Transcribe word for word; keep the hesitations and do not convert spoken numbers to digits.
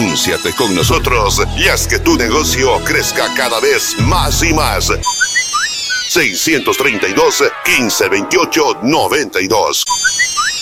Anúnciate con nosotros y haz que tu negocio crezca cada vez más y más. seiscientos treinta y dos, quince veintiocho, noventa y dos.